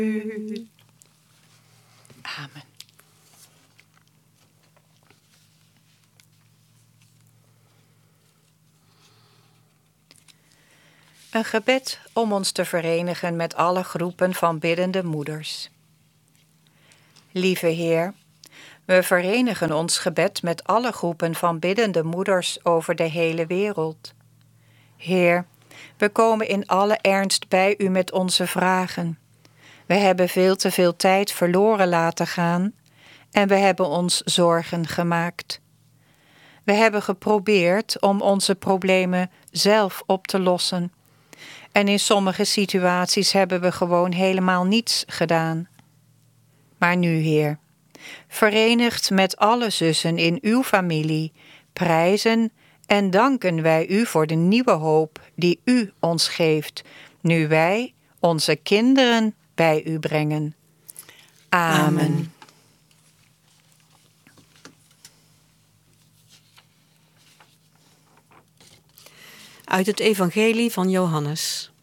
Amen. Een gebed om ons te verenigen met alle groepen van biddende moeders. Lieve Heer, we verenigen ons gebed met alle groepen van biddende moeders over de hele wereld. Heer, we komen in alle ernst bij u met onze vragen. We hebben veel te veel tijd verloren laten gaan en we hebben ons zorgen gemaakt. We hebben geprobeerd om onze problemen zelf op te lossen. En in sommige situaties hebben we gewoon helemaal niets gedaan. Maar nu, Heer, verenigd met alle zussen in uw familie, prijzen en danken wij u voor de nieuwe hoop die u ons geeft, nu wij onze kinderen bij u brengen. Amen. Uit het Evangelie van Johannes.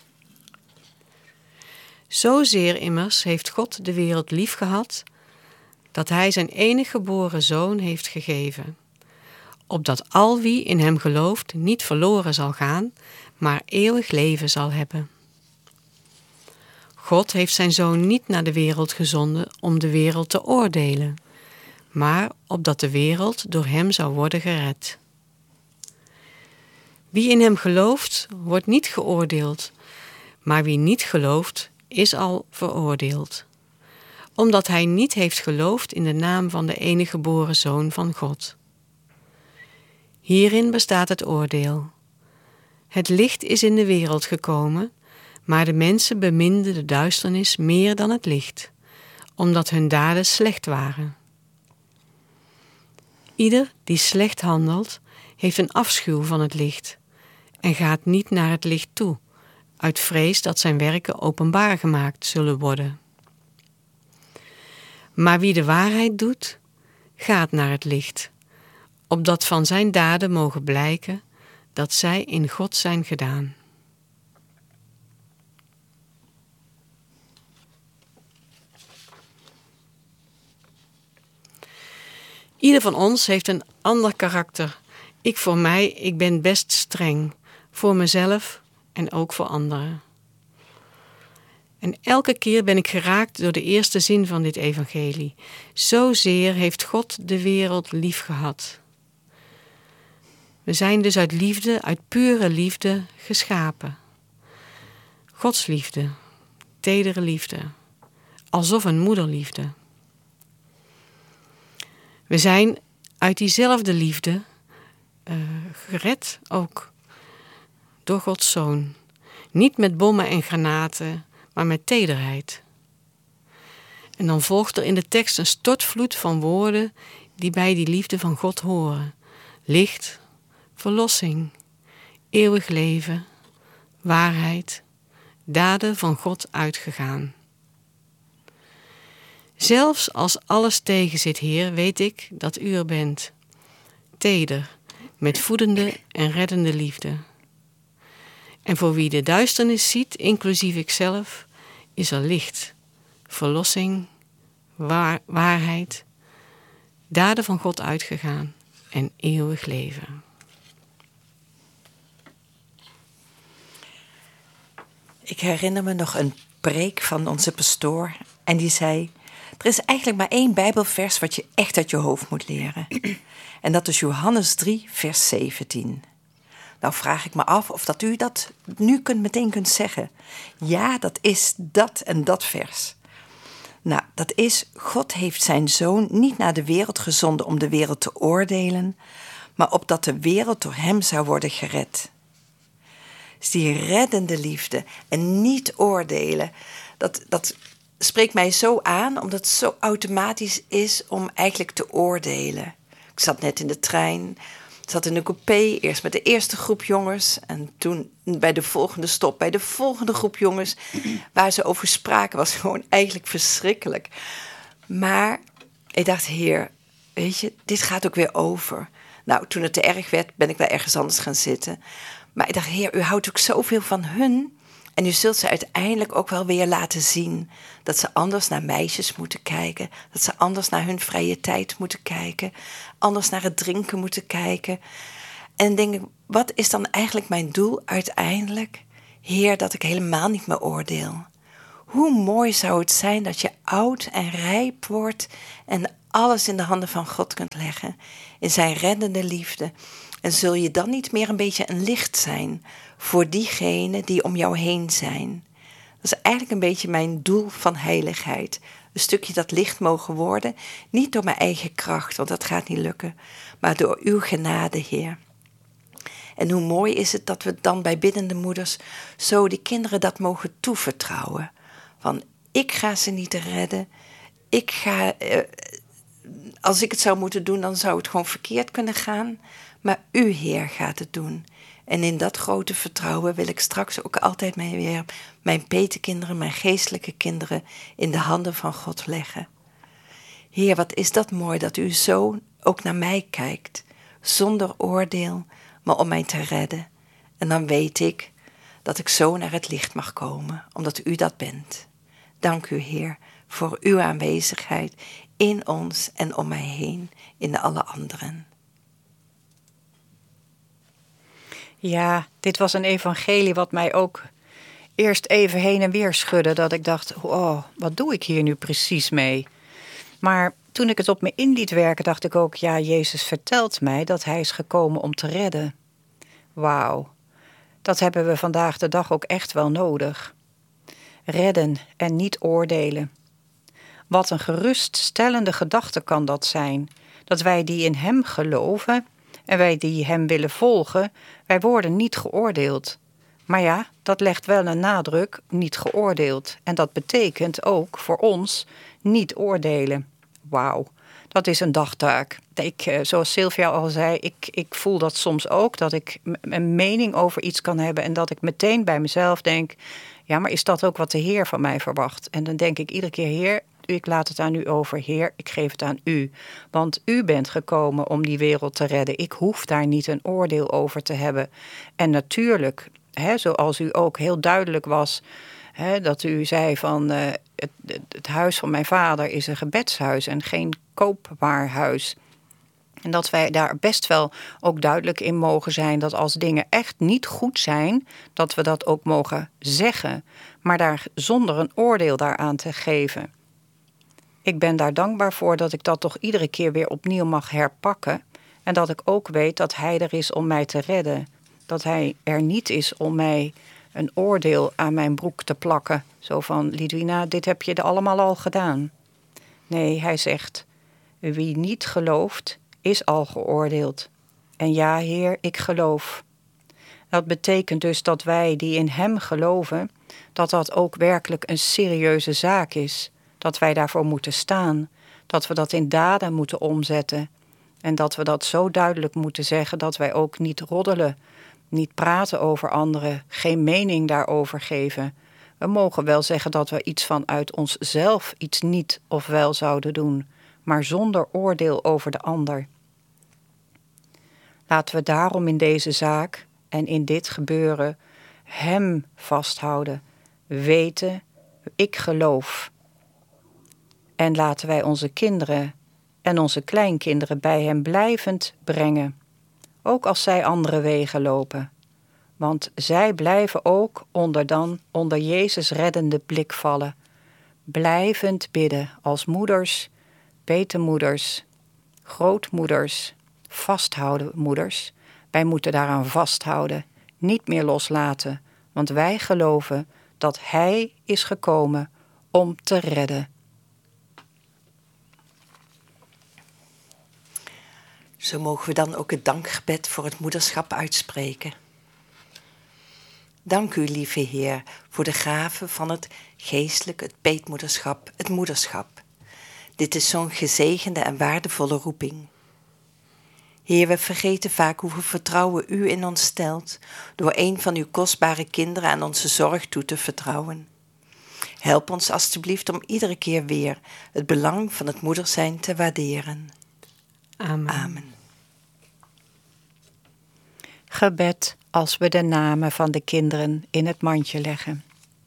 Zozeer immers heeft God de wereld liefgehad, dat hij zijn enige geboren zoon heeft gegeven, opdat al wie in hem gelooft niet verloren zal gaan, maar eeuwig leven zal hebben. God heeft zijn zoon niet naar de wereld gezonden om de wereld te oordelen, maar opdat de wereld door hem zou worden gered. Wie in hem gelooft, wordt niet geoordeeld, maar wie niet gelooft, is al veroordeeld, omdat hij niet heeft geloofd in de naam van de enige geboren Zoon van God. Hierin bestaat het oordeel. Het licht is in de wereld gekomen, maar de mensen beminden de duisternis meer dan het licht, omdat hun daden slecht waren. Ieder die slecht handelt, heeft een afschuw van het licht en gaat niet naar het licht toe, uit vrees dat zijn werken openbaar gemaakt zullen worden. Maar wie de waarheid doet, gaat naar het licht, opdat van zijn daden mogen blijken dat zij in God zijn gedaan. Ieder van ons heeft een ander karakter. Ik ben best streng, voor mezelf en ook voor anderen. En elke keer ben ik geraakt door de eerste zin van dit evangelie. Zozeer heeft God de wereld lief gehad. We zijn dus uit liefde, uit pure liefde geschapen. Gods liefde, tedere liefde, alsof een moederliefde. We zijn uit diezelfde liefde gered ook door Gods Zoon. Niet met bommen en granaten, maar met tederheid. En dan volgt er in de tekst een stortvloed van woorden die bij die liefde van God horen. Licht, verlossing, eeuwig leven, waarheid, daden van God uitgegaan. Zelfs als alles tegenzit, Heer, weet ik dat u er bent. Teder, met voedende en reddende liefde. En voor wie de duisternis ziet, inclusief ikzelf, is er licht, verlossing, waarheid, daden van God uitgegaan en eeuwig leven. Ik herinner me nog een preek van onze pastoor en die zei: er is eigenlijk maar één Bijbelvers wat je echt uit je hoofd moet leren. En dat is Johannes 3, vers 17. Nou vraag ik me af of dat u dat nu meteen kunt zeggen. Ja, dat is dat en dat vers. Nou, dat is: God heeft zijn zoon niet naar de wereld gezonden om de wereld te oordelen, maar opdat de wereld door hem zou worden gered. Dus die reddende liefde en niet oordelen, dat spreekt mij zo aan, omdat het zo automatisch is om eigenlijk te oordelen. Ik zat net in de trein, zat in een coupé, eerst met de eerste groep jongens en toen bij de volgende stop, bij de volgende groep jongens, waar ze over spraken, was gewoon eigenlijk verschrikkelijk. Maar ik dacht: Heer, weet je, dit gaat ook weer over. Nou, toen het te erg werd, ben ik wel ergens anders gaan zitten. Maar ik dacht: Heer, u houdt ook zoveel van hun. En u zult ze uiteindelijk ook wel weer laten zien dat ze anders naar meisjes moeten kijken. Dat ze anders naar hun vrije tijd moeten kijken. Anders naar het drinken moeten kijken. En denk ik, wat is dan eigenlijk mijn doel uiteindelijk? Heer, dat ik helemaal niet meer oordeel. Hoe mooi zou het zijn dat je oud en rijp wordt en alles in de handen van God kunt leggen. In zijn reddende liefde. En zul je dan niet meer een beetje een licht zijn voor diegenen die om jou heen zijn? Dat is eigenlijk een beetje mijn doel van heiligheid. Een stukje dat licht mogen worden. Niet door mijn eigen kracht, want dat gaat niet lukken. Maar door uw genade, Heer. En hoe mooi is het dat we dan bij biddende moeders zo die kinderen dat mogen toevertrouwen. Van, ik ga ze niet redden. Als ik het zou moeten doen, dan zou het gewoon verkeerd kunnen gaan. Maar u, Heer, gaat het doen. En in dat grote vertrouwen wil ik straks ook altijd weer mijn petekinderen, mijn geestelijke kinderen in de handen van God leggen. Heer, wat is dat mooi dat u zo ook naar mij kijkt. Zonder oordeel, maar om mij te redden. En dan weet ik dat ik zo naar het licht mag komen, omdat u dat bent. Dank u, Heer, voor uw aanwezigheid in ons en om mij heen, in alle anderen. Ja, dit was een evangelie wat mij ook eerst even heen en weer schudde. Dat ik dacht, oh, wat doe ik hier nu precies mee? Maar toen ik het op me in liet werken, dacht ik ook, ja, Jezus vertelt mij dat hij is gekomen om te redden. Wauw, dat hebben we vandaag de dag ook echt wel nodig. Redden en niet oordelen. Wat een geruststellende gedachte kan dat zijn. Dat wij die in hem geloven en wij die hem willen volgen, wij worden niet geoordeeld. Maar ja, dat legt wel een nadruk, niet geoordeeld. En dat betekent ook voor ons niet oordelen. Wauw, dat is een dagtaak. Zoals Sylvia al zei, ik voel dat soms ook, dat ik een mening over iets kan hebben en dat ik meteen bij mezelf denk, ja, maar is dat ook wat de Heer van mij verwacht? En dan denk ik iedere keer, Heer, ik laat het aan u over, Heer, ik geef het aan u. Want u bent gekomen om die wereld te redden. Ik hoef daar niet een oordeel over te hebben. En natuurlijk, zoals u ook heel duidelijk was, dat u zei van het huis van mijn vader is een gebedshuis en geen koopwaarhuis. En dat wij daar best wel ook duidelijk in mogen zijn dat als dingen echt niet goed zijn, dat we dat ook mogen zeggen, maar daar zonder een oordeel daaraan te geven. Ik ben daar dankbaar voor dat ik dat toch iedere keer weer opnieuw mag herpakken en dat ik ook weet dat hij er is om mij te redden. Dat hij er niet is om mij een oordeel aan mijn broek te plakken. Zo van, Lidwina, dit heb je allemaal al gedaan. Nee, hij zegt, wie niet gelooft, is al geoordeeld. En ja, Heer, ik geloof. Dat betekent dus dat wij die in hem geloven, dat dat ook werkelijk een serieuze zaak is. Dat wij daarvoor moeten staan. Dat we dat in daden moeten omzetten. En dat we dat zo duidelijk moeten zeggen dat wij ook niet roddelen. Niet praten over anderen, geen mening daarover geven. We mogen wel zeggen dat we iets vanuit onszelf iets niet of wel zouden doen, maar zonder oordeel over de ander. Laten we daarom in deze zaak en in dit gebeuren hem vasthouden, weten, ik geloof. En laten wij onze kinderen en onze kleinkinderen bij hem blijvend brengen, ook als zij andere wegen lopen. Want zij blijven ook onder Jezus reddende blik vallen. Blijvend bidden als moeders, petemoeders, grootmoeders, vasthouden moeders. Wij moeten daaraan vasthouden, niet meer loslaten. Want wij geloven dat hij is gekomen om te redden. Zo mogen we dan ook het dankgebed voor het moederschap uitspreken. Dank u, lieve Heer, voor de gave van het geestelijk, het peetmoederschap, het moederschap. Dit is zo'n gezegende en waardevolle roeping. Heer, we vergeten vaak hoeveel vertrouwen u in ons stelt door een van uw kostbare kinderen aan onze zorg toe te vertrouwen. Help ons alstublieft om iedere keer weer het belang van het moeder zijn te waarderen. Amen. Amen. Gebed als we de namen van de kinderen in het mandje leggen.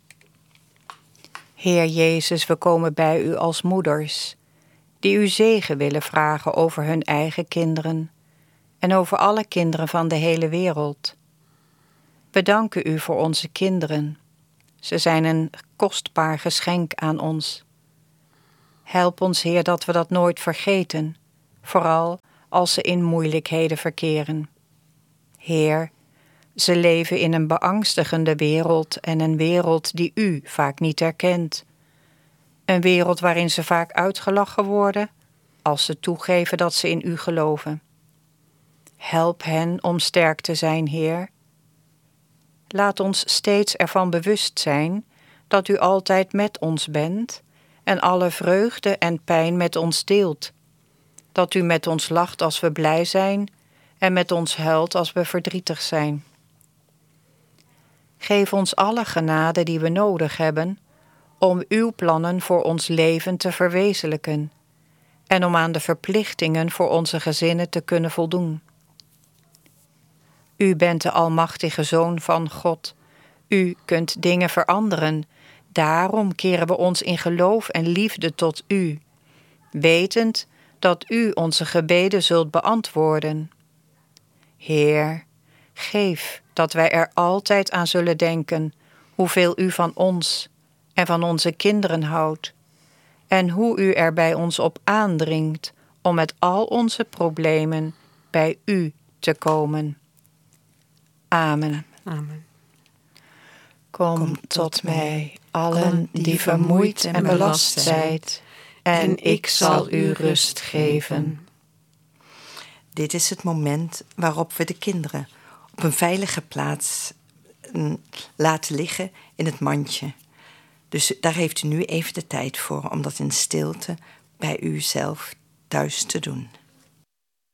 Heer Jezus, we komen bij u als moeders, die u zegen willen vragen over hun eigen kinderen en over alle kinderen van de hele wereld. We danken u voor onze kinderen. Ze zijn een kostbaar geschenk aan ons. Help ons, Heer, dat we dat nooit vergeten, vooral als ze in moeilijkheden verkeren. Heer, ze leven in een beangstigende wereld en een wereld die u vaak niet herkent. Een wereld waarin ze vaak uitgelachen worden als ze toegeven dat ze in u geloven. Help hen om sterk te zijn, Heer. Laat ons steeds ervan bewust zijn dat u altijd met ons bent en alle vreugde en pijn met ons deelt. Dat u met ons lacht als we blij zijn en met ons huilt als we verdrietig zijn. Geef ons alle genade die we nodig hebben om uw plannen voor ons leven te verwezenlijken en om aan de verplichtingen voor onze gezinnen te kunnen voldoen. U bent de almachtige Zoon van God. U kunt dingen veranderen. Daarom keren we ons in geloof en liefde tot u, wetend dat u onze gebeden zult beantwoorden. Heer, geef dat wij er altijd aan zullen denken hoeveel u van ons en van onze kinderen houdt en hoe u er bij ons op aandringt om met al onze problemen bij u te komen. Amen. Amen. Kom tot mij, allen die vermoeid en belast zijt, en ik zal u rust geven. Dit is het moment waarop we de kinderen op een veilige plaats laten liggen in het mandje. Dus daar heeft u nu even de tijd voor om dat in stilte bij u zelf thuis te doen.